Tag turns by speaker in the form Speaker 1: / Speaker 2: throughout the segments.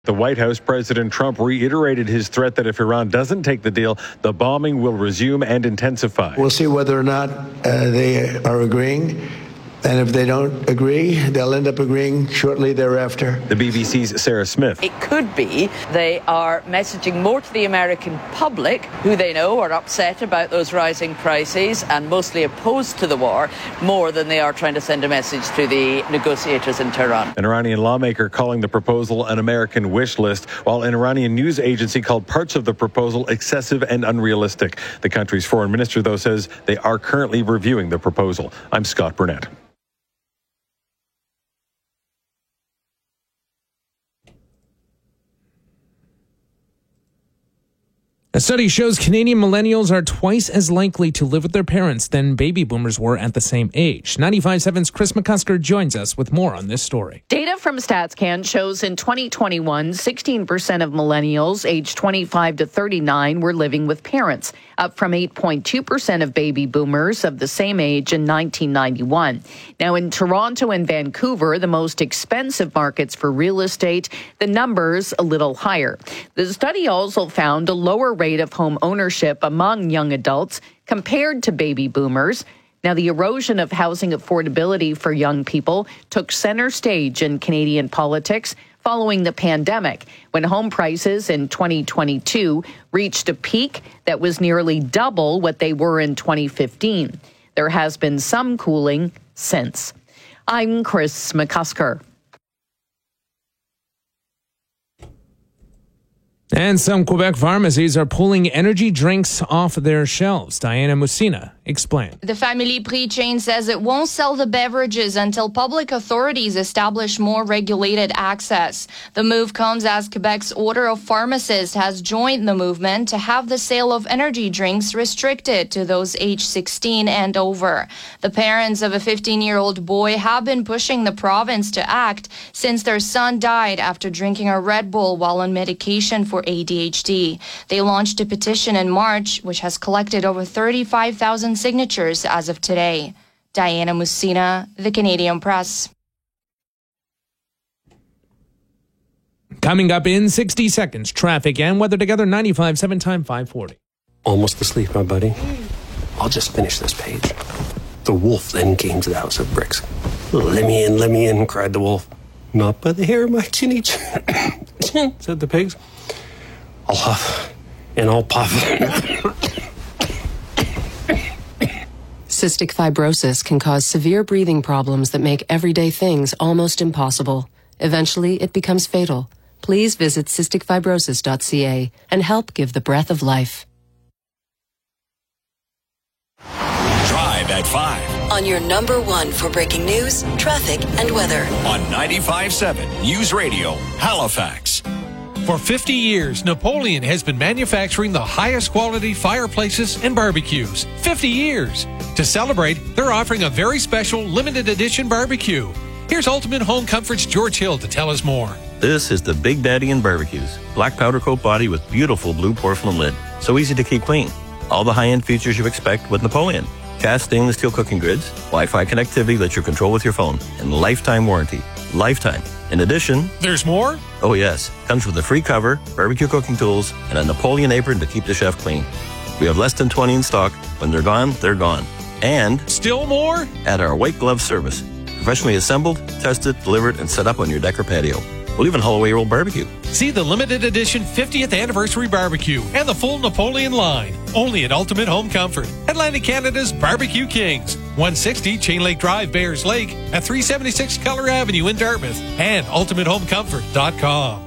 Speaker 1: The White House, President Trump reiterated his threat that if Iran doesn't take the deal, the bombing will resume and intensify.
Speaker 2: We'll see whether or not they are agreeing. And if they don't agree, they'll end up agreeing shortly thereafter.
Speaker 1: The BBC's Sarah Smith.
Speaker 3: It could be they are messaging more to the American public, who they know are upset about those rising prices and mostly opposed to the war, more than they are trying to send a message to the negotiators in Tehran.
Speaker 1: An Iranian lawmaker calling the proposal an American wish list, while an Iranian news agency called parts of the proposal excessive and unrealistic. The country's foreign minister, though, says they are currently reviewing the proposal. I'm Scott Burnett.
Speaker 4: A study shows Canadian millennials are twice as likely to live with their parents than baby boomers were at the same age. 95.7's Chris McCusker joins us with more on this story.
Speaker 5: Data from StatsCan shows in 2021, 16% of millennials aged 25 to 39 were living with parents, up from 8.2% of baby boomers of the same age in 1991. Now, in Toronto and Vancouver, the most expensive markets for real estate, the number's a little higher. The study also found a lower rate of home ownership among young adults compared to baby boomers. Now, the erosion of housing affordability for young people took center stage in Canadian politics following the pandemic, when home prices in 2022 reached a peak that was nearly double what they were in 2015. There has been some cooling since. I'm Chris McCusker.
Speaker 4: And some Quebec pharmacies are pulling energy drinks off their shelves. Diana Musina explained.
Speaker 6: The Family Prix chain says it won't sell the beverages until public authorities establish more regulated access. The move comes as Quebec's Order of Pharmacists has joined the movement to have the sale of energy drinks restricted to those aged 16 and over. The parents of a 15-year-old boy have been pushing the province to act since their son died after drinking a Red Bull while on medication for ADHD. They launched a petition in March, which has collected over 35,000 signatures as of today. Diana Musina, The Canadian Press.
Speaker 4: Coming up in 60 seconds, traffic and weather together, 95.7 time 540.
Speaker 7: Almost asleep, my buddy. I'll just finish this page. The wolf then came to the house of bricks. Let me in, cried the wolf. Not by the hair of my chinny chin, said the pigs. I'll huff and I'll puff.
Speaker 8: Cystic fibrosis can cause severe breathing problems that make everyday things almost impossible. Eventually, it becomes fatal. Please visit cysticfibrosis.ca and help give the breath of life.
Speaker 9: Drive at 5.
Speaker 10: On your number one for breaking news, traffic, and weather.
Speaker 9: On 95.7 News Radio, Halifax.
Speaker 11: For 50 years, Napoleon has been manufacturing the highest quality fireplaces and barbecues. 50 years. To celebrate, they're offering a very special limited edition barbecue. Here's Ultimate Home Comfort's George Hill to tell us more.
Speaker 12: This is the Big Daddy in barbecues. Black powder coat body with beautiful blue porcelain lid. So easy to keep clean. All the high-end features you expect with Napoleon. Cast stainless steel cooking grids, Wi-Fi connectivity that you control with your phone, and lifetime warranty. Lifetime. In addition,
Speaker 11: there's more?
Speaker 12: Oh yes. Comes with a free cover, barbecue cooking tools, and a Napoleon apron to keep the chef clean. We have less than 20 in stock. When they're gone, they're gone. And
Speaker 11: still more?
Speaker 12: At our white glove service. Professionally assembled, tested, delivered, and set up on your deck or patio. We'll even haul away your old barbecue.
Speaker 11: See the limited edition 50th anniversary barbecue and the full Napoleon line. Only at Ultimate Home Comfort. Atlantic Canada's Barbecue Kings. 160 Chain Lake Drive, Bears Lake. At 376 Keller Avenue in Dartmouth. And ultimatehomecomfort.com.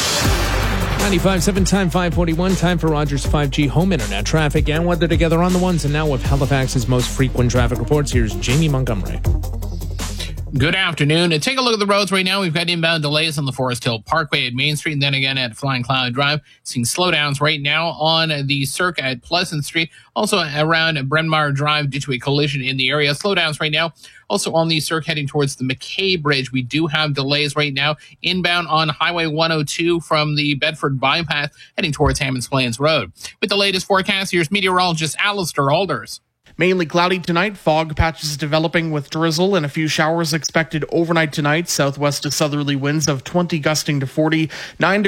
Speaker 4: 95.7 time 541. Time for Rogers 5G home internet traffic and weather together on the ones. And now with Halifax's most frequent traffic reports, here's Jamie Montgomery.
Speaker 13: Good afternoon. Take a look at the roads right now. We've got inbound delays on the Forest Hill Parkway at Main Street and then again at Flying Cloud Drive. Seeing slowdowns right now on the Cirque at Pleasant Street. Also around Bryn Mawr Drive due to a collision in the area. Slowdowns right now. Also on the Cirque heading towards the McKay Bridge. We do have delays right now. Inbound on Highway 102 from the Bedford Bypass heading towards Hammonds Plains Road. With the latest forecast, here's meteorologist Alistair Alders.
Speaker 14: Mainly cloudy tonight. Fog patches developing with drizzle and a few showers expected overnight tonight. Southwest to southerly winds of 20 gusting to 40. 9